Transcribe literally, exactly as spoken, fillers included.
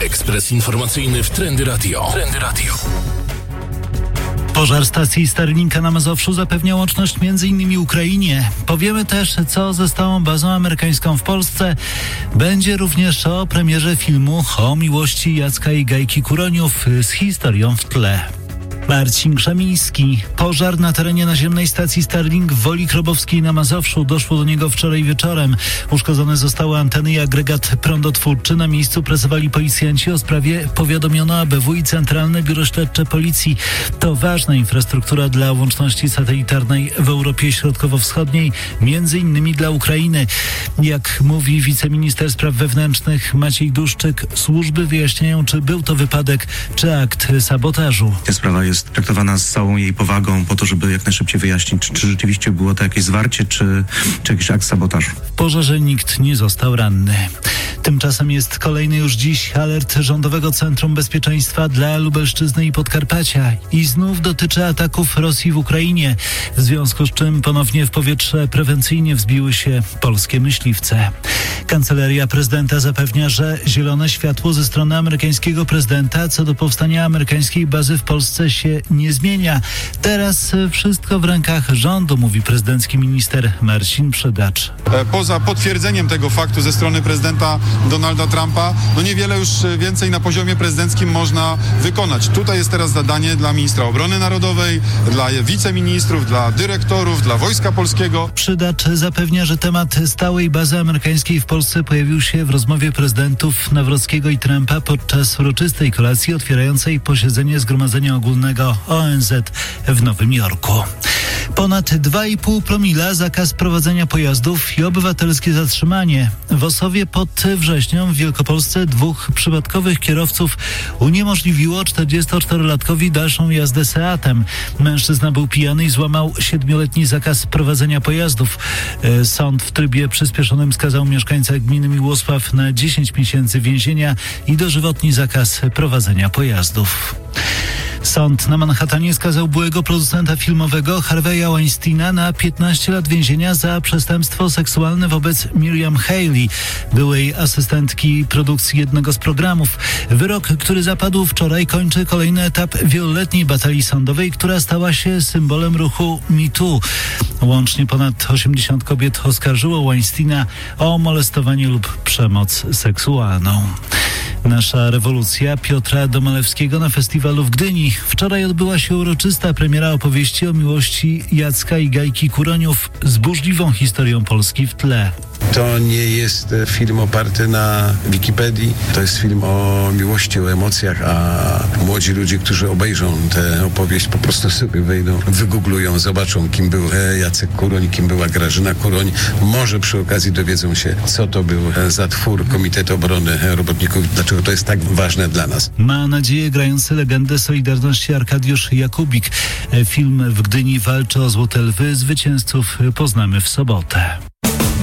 Ekspres informacyjny w Trendy Radio. Trendy Radio. Pożar stacji Starlinka na Mazowszu zapewnia łączność m.in. Ukrainie. Powiemy też, co ze stałą bazą amerykańską w Polsce. Będzie również o premierze filmu o miłości Jacka i Gajki Kuroniów z historią w tle. Marcin Krzemiński. Pożar na terenie naziemnej stacji Starlink w Woli Krobowskiej na Mazowszu. Doszło do niego wczoraj wieczorem. Uszkodzone zostały anteny i agregat prądotwórczy. Na miejscu pracowali policjanci. O sprawie powiadomiono A B W i Centralne Biuro Śledcze Policji. To ważna infrastruktura dla łączności satelitarnej w Europie Środkowo-Wschodniej, między innymi dla Ukrainy. Jak mówi wiceminister spraw wewnętrznych Maciej Duszczyk, służby wyjaśniają, czy był to wypadek, czy akt sabotażu. Ta sprawa jest traktowana z całą jej powagą po to, żeby jak najszybciej wyjaśnić, czy, czy rzeczywiście było to jakieś zwarcie, czy, czy jakiś akt sabotażu. W pożarze nikt nie został ranny. Tymczasem jest kolejny już dziś alert Rządowego Centrum Bezpieczeństwa dla Lubelszczyzny i Podkarpacia. I znów dotyczy ataków Rosji w Ukrainie, w związku z czym ponownie w powietrze prewencyjnie wzbiły się polskie myśliwce. Kancelaria prezydenta zapewnia, że zielone światło ze strony amerykańskiego prezydenta co do powstania amerykańskiej bazy w Polsce się nie zmienia. Teraz wszystko w rękach rządu, mówi prezydencki minister Marcin Przydacz. Poza potwierdzeniem tego faktu ze strony prezydenta Donalda Trumpa, no niewiele już więcej na poziomie prezydenckim można wykonać. Tutaj jest teraz zadanie dla ministra obrony narodowej, dla wiceministrów, dla dyrektorów, dla Wojska Polskiego. Przydacz zapewnia, że temat stałej bazy amerykańskiej w Polsce pojawił się w rozmowie prezydentów Nawrockiego i Trumpa podczas uroczystej kolacji otwierającej posiedzenie Zgromadzenia Ogólnego O N Z w Nowym Jorku. Ponad dwa i pół promila, zakaz prowadzenia pojazdów i obywatelskie zatrzymanie. W Osowie pod Wrześnią w Wielkopolsce dwóch przypadkowych kierowców uniemożliwiło czterdziestoczterolatkowi dalszą jazdę Seatem. Mężczyzna był pijany i złamał siedmioletni zakaz prowadzenia pojazdów. Sąd w trybie przyspieszonym skazał mieszkańca gminy Miłosław na dziesięć miesięcy więzienia i dożywotni zakaz prowadzenia pojazdów. Sąd na Manhattanie skazał byłego producenta filmowego Harvey'a Weinsteina na piętnaście lat więzienia za przestępstwo seksualne wobec Miriam Haley, byłej asystentki produkcji jednego z programów. Wyrok, który zapadł wczoraj, kończy kolejny etap wieloletniej batalii sądowej, która stała się symbolem ruchu Me Too. Łącznie ponad osiemdziesiąt kobiet oskarżyło Weinsteina o molestowanie lub przemoc seksualną. Nasza rewolucja Piotra Domalewskiego na festiwalu w Gdyni. Wczoraj odbyła się uroczysta premiera opowieści o miłości Jacka i Gajki Kuroniów z burzliwą historią Polski w tle. To nie jest film oparty na Wikipedii, to jest film o miłości, o emocjach, a młodzi ludzie, którzy obejrzą tę opowieść, po prostu sobie wejdą, wygooglują, zobaczą, kim był Jacek Kuroń, kim była Grażyna Kuroń. Może przy okazji dowiedzą się, co to był za twór Komitetu Obrony Robotników, dlaczego to jest tak ważne dla nas. Ma nadzieję grający legendę Solidarności Arkadiusz Jakubik. Film w Gdyni walczy o Złote Lwy, zwycięzców poznamy w sobotę.